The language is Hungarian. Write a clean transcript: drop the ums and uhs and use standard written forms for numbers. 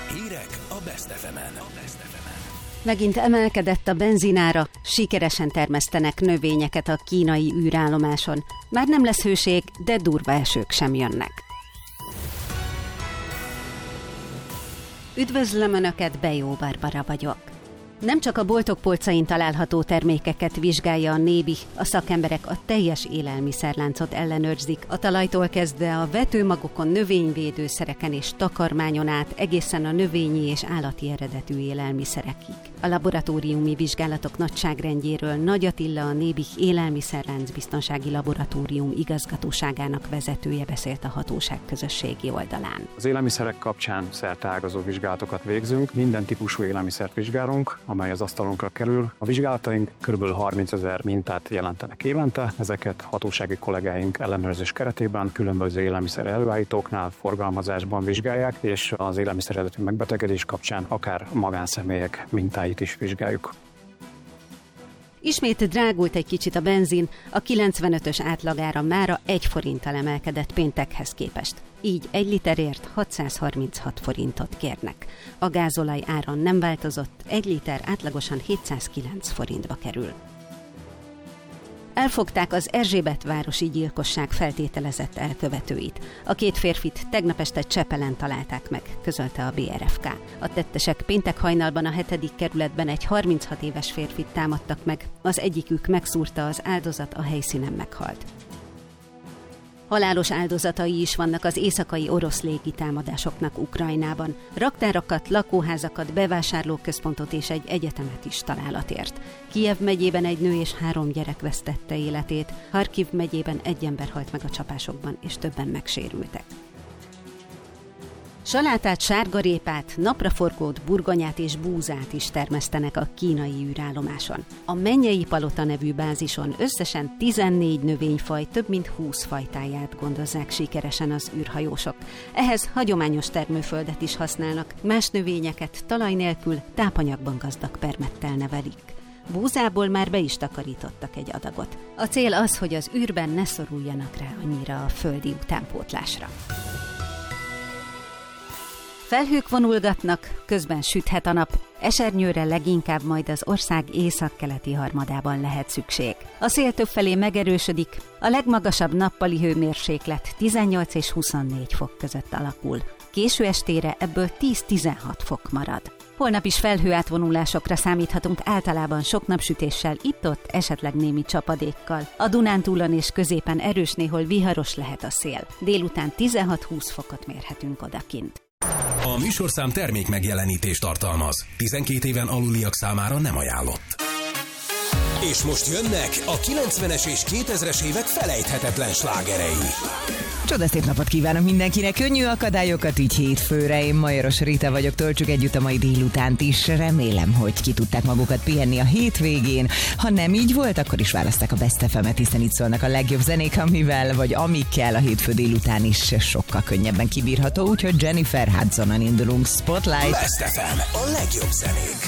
Hírek a Best FM-en. Megint emelkedett a benzinára, sikeresen termesztenek növényeket a kínai űrállomáson. Már nem lesz hőség, de durva esők sem jönnek. Üdvözlöm Önöket, Bejó Barbara vagyok. Nem csak a boltok polcain található termékeket vizsgálja a NÉBI, a szakemberek a teljes élelmiszerláncot ellenőrzik, a talajtól kezdve a vetőmagokon, növényvédőszereken és takarmányon át egészen a növényi és állati eredetű élelmiszerekig. A laboratóriumi vizsgálatok nagyságrendjéről Nagy Attila, a NÉBI élelmiszerlánc biztonsági laboratórium igazgatóságának vezetője beszélt a hatóság közösségi oldalán. Az élelmiszerek kapcsán szerteágazó vizsgálatokat végzünk, minden típusú élelmiszert vizsgálunk, amely az asztalunkra kerül. A vizsgálataink kb. 30 000 mintát jelentenek évente, ezeket hatósági kollégáink ellenőrzés keretében különböző élelmiszer előállítóknál, forgalmazásban vizsgálják, és az élelmiszer eredetű megbetegedés kapcsán akár magánszemélyek mintáit is vizsgáljuk. Ismét drágult egy kicsit a benzin, a 95-ös átlagára mára 1 forinttal emelkedett péntekhez képest. Így 1 literért 636 forintot kérnek. A gázolaj ára nem változott, 1 liter átlagosan 709 forintba kerül. Elfogták az Erzsébetvárosi gyilkosság feltételezett elkövetőit. A 2 férfit tegnap este Csepelen találták meg, közölte a BRFK. A tettesek péntek hajnalban a 7. kerületben egy 36 éves férfit támadtak meg, az egyikük megszúrta, az áldozat a helyszínen meghalt. Halálos áldozatai is vannak az éjszakai orosz légitámadásoknak Ukrajnában. Raktárakat, lakóházakat, bevásárlóközpontot és egy egyetemet is találat ért. Kijev megyében egy nő és 3 gyerek vesztette életét, Harkiv megyében 1 ember halt meg a csapásokban, és többen megsérültek. Salátát, sárgarépát, napraforgót, burgonyát és búzát is termesztenek a kínai űrállomáson. A Mennyei Palota nevű bázison összesen 14 növényfaj több mint 20 fajtáját gondozzák sikeresen az űrhajósok. Ehhez hagyományos termőföldet is használnak, más növényeket talaj nélkül tápanyagban gazdag permettel nevelik. Búzából már be is takarítottak egy adagot. A cél az, hogy az űrben ne szoruljanak rá annyira a földi utánpótlásra. Felhők vonulgatnak, közben süthet a nap, esernyőre leginkább majd az ország északkeleti harmadában lehet szükség. A szél többfelé megerősödik, a legmagasabb nappali hőmérséklet 18 és 24 fok között alakul. Késő estére ebből 10-16 fok marad. Holnap is felhőátvonulásokra számíthatunk, általában sok napsütéssel, itt-ott esetleg némi csapadékkal. A Dunántúlon és középen erős, néhol viharos lehet a szél. Délután 16-20 fokot mérhetünk odakint. A műsorszám termék megjelenítést tartalmaz. 12 éven aluliak számára nem ajánlott. És most jönnek a 90-es és 2000-es évek felejthetetlen slágerei. Csodaszép napot kívánok mindenkinek, könnyű akadályokat így hétfőre. Én Majoros Rita vagyok, töltsük együtt a mai délutánt is. Remélem, hogy ki tudták magukat pihenni a hétvégén. Ha nem így volt, akkor is választák a Best FM-et, hiszen itt szólnak a legjobb zenék, amivel vagy amikkel a hétfő délután is sokkal könnyebben kibírható. Úgyhogy Jennifer Hudsonon indulunk. Spotlight. Best FM, a legjobb zenék.